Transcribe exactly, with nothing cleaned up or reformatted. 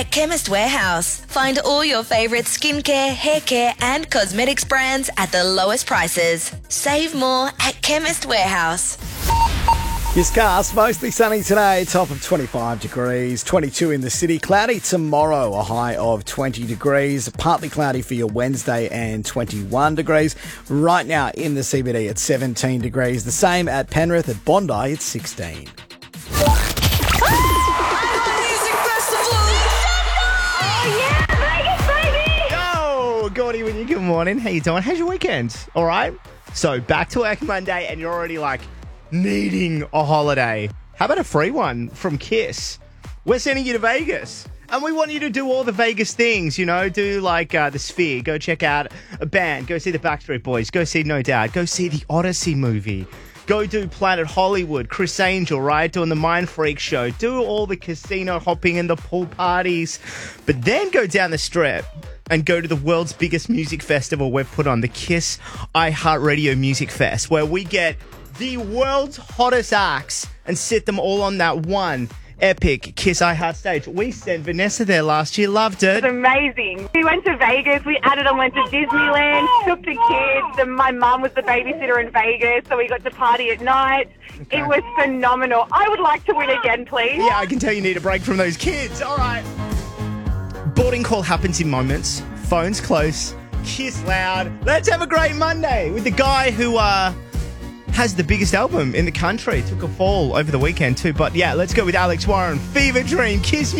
at Chemist Warehouse. Find all your favourite skincare, hair care and cosmetics brands at the lowest prices. Save more at Chemist Warehouse. Yes, cast, mostly sunny today, top of twenty-five degrees, twenty-two in the city. Cloudy tomorrow, a high of twenty degrees. Partly cloudy for your Wednesday and twenty-one degrees. Right now in the C B D, it's seventeen degrees. The same at Penrith. At Bondi, it's sixteen. Yo, Gordy with you. Good morning. How you doing? How's your weekend? All right? So, back to work Monday and you're already like needing a holiday. How about a free one from Kiss? We're sending you to Vegas. And we want you to do all the Vegas things, you know, do like uh, the Sphere, go check out a band, go see the Backstreet Boys, go see No Doubt, go see the Odyssey movie, go do Planet Hollywood, Chris Angel, right, doing the Mind Freak show, do all the casino hopping and the pool parties, but then go down the strip and go to the world's biggest music festival we've put on, the Kiss iHeartRadio Music Fest, where we get the world's hottest acts and sit them all on that one epic Kiss iHeart stage. We sent Vanessa there last year, loved it. It was amazing. We went to Vegas, we added and went to Disneyland, took the kids, and my mum was the babysitter in Vegas, so we got to party at night. Okay. It was phenomenal. I would like to win again, please. Yeah, I can tell you need a break from those kids. All right. Boarding call happens in moments. Phone's close. Kiss loud. Let's have a great Monday with the guy who, uh... has the biggest album in the country. Took a fall over the weekend too. But yeah, let's go with Alex Warren. Fever Dream, Kiss